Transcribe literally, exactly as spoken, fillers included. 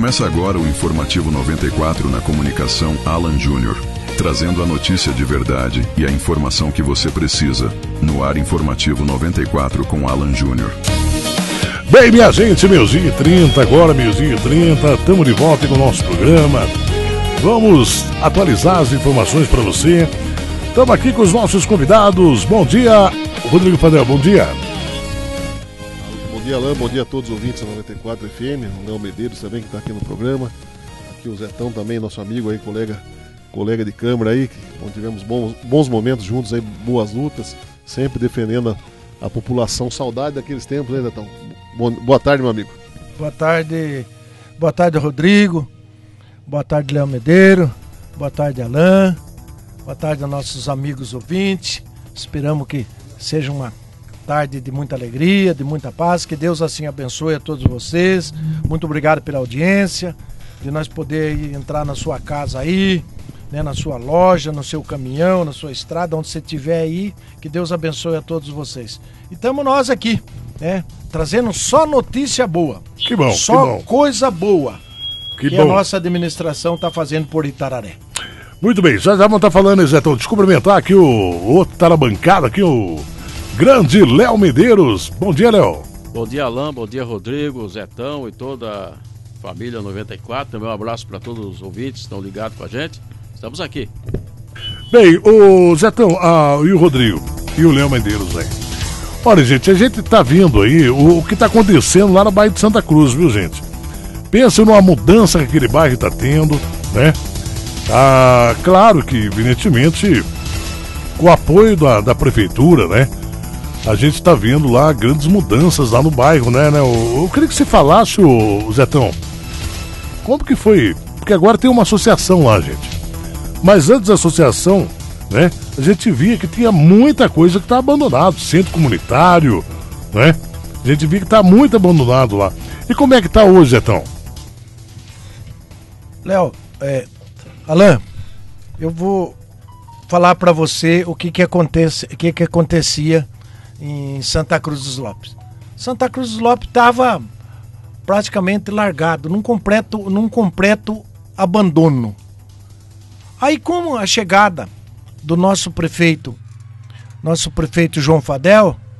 Começa agora o Informativo noventa e quatro na comunicação Alan Júnior, trazendo a notícia de verdade e a informação que você precisa. No ar Informativo noventa e quatro com Alan Júnior. Bem, minha gente, meio-dia e trinta, agora meio-dia e trinta, estamos de volta com o nosso programa. Vamos atualizar as informações para você. Estamos aqui com os nossos convidados. Bom dia, Rodrigo Fadel, bom dia. Bom dia, Alain, bom dia a todos os ouvintes da noventa e quatro F M, o Léo Medeiros também que está aqui no programa. Aqui o Zetão também, nosso amigo aí, colega, colega de câmara aí, onde tivemos bons, bons momentos juntos aí, boas lutas, sempre defendendo a, a população. Saudade daqueles tempos, né, Zetão? Boa tarde, meu amigo. Boa tarde, boa tarde, Rodrigo. Boa tarde, Léo Medeiros. Boa tarde, Alain. Boa tarde a nossos amigos ouvintes. Esperamos que seja uma tarde de muita alegria, de muita paz. Que Deus assim abençoe a todos vocês. Muito obrigado pela audiência, de nós poder ir, entrar na sua casa aí, né, na sua loja, no seu caminhão, na sua estrada, onde você estiver aí. Que Deus abençoe a todos vocês. E estamos nós aqui, né, trazendo só notícia boa. Que bom, só que bom. coisa boa que, que bom. a nossa administração está fazendo por Itararé. Muito bem, já já vamos estar falando, Zetão. Deixa eu cumprimentar aqui o, o outro que tá na bancada, aqui o grande Léo Medeiros. Bom dia, Léo. Bom dia, Alain, bom dia, Rodrigo, Zetão e toda a família noventa e quatro. Também um abraço para todos os ouvintes que estão ligados com a gente. Estamos aqui. Bem, o Zetão ah, e o Rodrigo e o Léo Medeiros aí. Olha, gente, a gente tá vendo aí o, o que tá acontecendo lá no bairro de Santa Cruz, viu, gente? Pensa numa mudança que aquele bairro tá tendo, né? Ah, claro que, evidentemente, com o apoio da, da prefeitura, né? A gente está vendo lá grandes mudanças lá no bairro, né? né? Eu, eu queria que você falasse, o Zetão, como que foi? Porque agora tem uma associação lá, gente. Mas antes da associação, né? A gente via que tinha muita coisa que está abandonado, centro comunitário, né? A gente via que está muito abandonado lá. E como é que está hoje, Zetão? Léo, é... Alain, eu vou falar para você o que que, acontece, o que que acontecia em Santa Cruz dos Lopes. Santa Cruz dos Lopes estava praticamente largado, num completo, num completo abandono. Aí, como a chegada do nosso prefeito, nosso prefeito João Fadel,